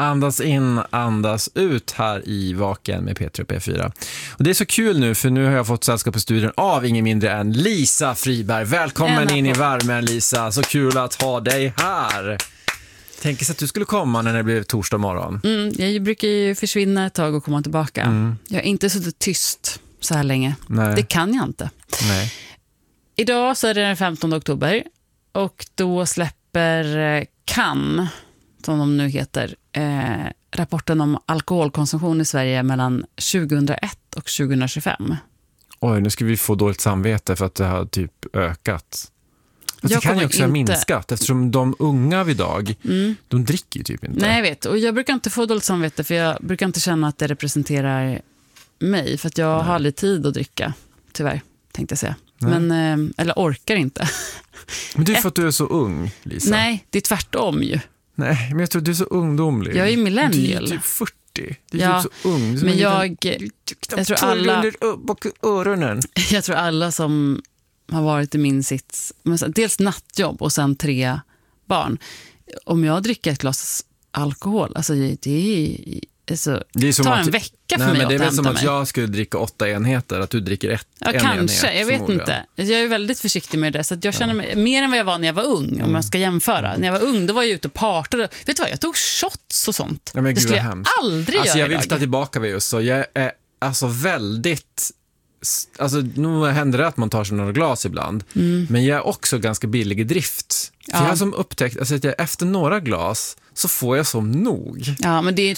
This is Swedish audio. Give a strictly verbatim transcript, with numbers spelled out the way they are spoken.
Andas in, andas ut här i Vaken med Peter och P fyra. Och det är så kul nu, för nu har jag fått sällskap på studion av ingen mindre än Lisa Friberg. Välkommen in i värmen, Lisa. Så kul att ha dig här. Tänk sig att du skulle komma när det blev torsdag morgon. Mm, jag brukar ju försvinna ett tag och komma tillbaka. Mm. Jag har inte suttit tyst så här länge. Nej. Det kan jag inte. Nej. Idag så är det den femtonde oktober och då släpper Kan, som de nu heter, eh, rapporten om alkoholkonsumtion i Sverige mellan tjugohundraett och tjugohundratjugofem. Oj, nu ska vi få dåligt samvete för att det har typ ökat. Fast det kan ju också inte ha minskat, eftersom de unga vid dag, mm. de dricker ju typ inte. Nej, jag vet. Och jag brukar inte få dåligt samvete, för jag brukar inte känna att det representerar mig. För att jag Nej. har aldrig tid att dricka, tyvärr, tänkte jag säga. Men, eller orkar inte. Men det är för att du är så ung, Lisa. Nej, det är tvärtom ju. Nej, men jag tror att du är så ungdomlig. Jag är millennial. Du är typ fyrtio. Du är ja, typ så ung. Men jag, jag tror alla öronen. Jag tror alla som har varit i min sits, dels nattjobb och sen tre barn. Om jag dricker ett glas alkohol, alltså det är Alltså, det är som tar en att, vecka för nej, mig men det är att väl som att mig. jag skulle dricka åtta enheter, att du dricker ett, ja, en kanske, enhet. Jag vet inte. Jag är väldigt försiktig med det, så att jag känner mig, ja. mer än vad jag var när jag var ung, om mm. jag ska jämföra. När jag var ung, då var jag ute och partade. Vet du vad, jag tog shots och sånt. Ja, men det skulle jag hemskt. aldrig alltså, göra jag vill ta tillbaka vid just så. Jag är alltså väldigt... Alltså, nu händer det att man tar sig några glas ibland. Mm. Men jag är också ganska billig i drift. För ja. jag har som upptäckt alltså, att jag, efter några glas så får jag som nog. Ja, men det